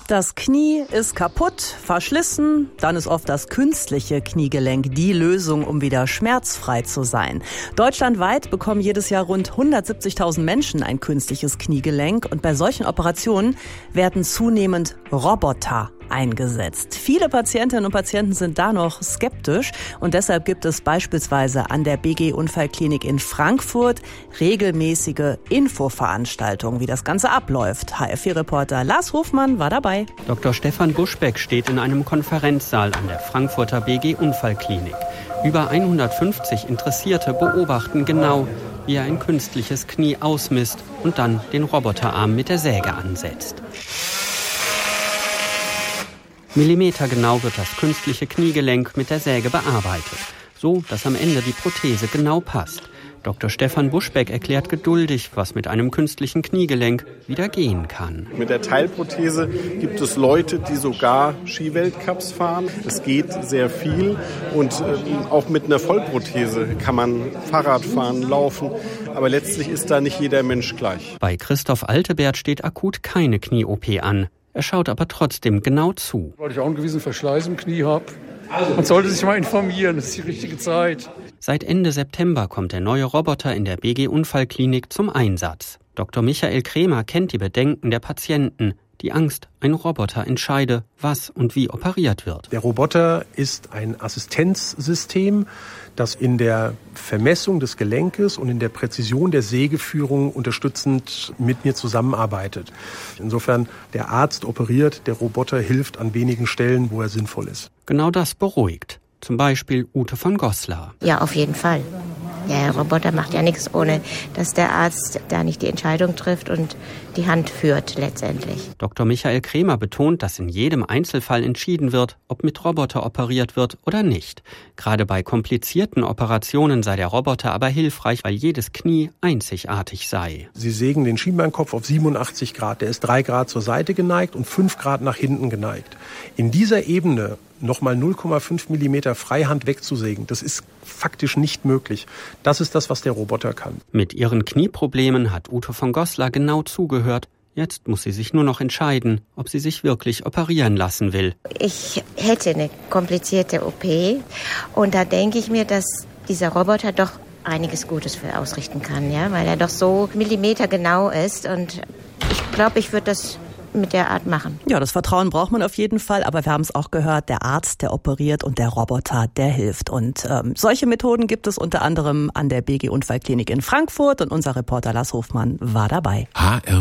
Das Knie ist kaputt, verschlissen, dann ist oft das künstliche Kniegelenk die Lösung, um wieder schmerzfrei zu sein. Deutschlandweit bekommen jedes Jahr rund 170.000 Menschen ein künstliches Kniegelenk und bei solchen Operationen werden zunehmend Roboter eingesetzt. Viele Patientinnen und Patienten sind da noch skeptisch und deshalb gibt es beispielsweise an der BG Unfallklinik in Frankfurt regelmäßige Infoveranstaltungen, wie das Ganze abläuft. HF4-Reporter Lars Hofmann war dabei. Dr. Stefan Buschbeck steht in einem Konferenzsaal an der Frankfurter BG Unfallklinik. Über 150 Interessierte beobachten genau, wie er ein künstliches Knie ausmisst und dann den Roboterarm mit der Säge ansetzt. Millimetergenau wird das künstliche Kniegelenk mit der Säge bearbeitet, so dass am Ende die Prothese genau passt. Dr. Stefan Buschbeck erklärt geduldig, was mit einem künstlichen Kniegelenk wieder gehen kann. Mit der Teilprothese gibt es Leute, die sogar Skiweltcups fahren. Es geht sehr viel und auch mit einer Vollprothese kann man Fahrrad fahren, laufen. Aber letztlich ist da nicht jeder Mensch gleich. Bei Christoph Altebert steht akut keine Knie-OP an. Er schaut aber trotzdem genau zu. Weil ich auch einen gewissen Verschleiß im Knie habe. Man sollte sich mal informieren, das ist die richtige Zeit. Seit Ende September kommt der neue Roboter in der BG Unfallklinik zum Einsatz. Dr. Michael Krämer kennt die Bedenken der Patienten. Die Angst, ein Roboter entscheide, was und wie operiert wird. Der Roboter ist ein Assistenzsystem, das in der Vermessung des Gelenkes und in der Präzision der Sägeführung unterstützend mit mir zusammenarbeitet. Insofern, der Arzt operiert, der Roboter hilft an wenigen Stellen, wo er sinnvoll ist. Genau das beruhigt. Zum Beispiel Ute von Goslar. Ja, auf jeden Fall. Der Roboter macht ja nichts, ohne dass der Arzt da nicht die Entscheidung trifft und die Hand führt letztendlich. Dr. Michael Krämer betont, dass in jedem Einzelfall entschieden wird, ob mit Roboter operiert wird oder nicht. Gerade bei komplizierten Operationen sei der Roboter aber hilfreich, weil jedes Knie einzigartig sei. Sie sägen den Schienbeinkopf auf 87 Grad. Der ist 3 Grad zur Seite geneigt und 5 Grad nach hinten geneigt. In dieser Ebene nochmal 0,5 Millimeter Freihand wegzusägen, das ist faktisch nicht möglich. Das ist das, was der Roboter kann. Mit ihren Knieproblemen hat Ute von Goslar genau zugehört. Jetzt muss sie sich nur noch entscheiden, ob sie sich wirklich operieren lassen will. Ich hätte eine komplizierte OP und da denke ich mir, dass dieser Roboter doch einiges Gutes für ausrichten kann, ja, weil er doch so millimetergenau ist und ich glaube, ich würde das mit der Art machen. Ja, das Vertrauen braucht man auf jeden Fall, aber wir haben es auch gehört, der Arzt, der operiert und der Roboter, der hilft. Und solche Methoden gibt es unter anderem an der BG Unfallklinik in Frankfurt und unser Reporter Lars Hofmann war dabei.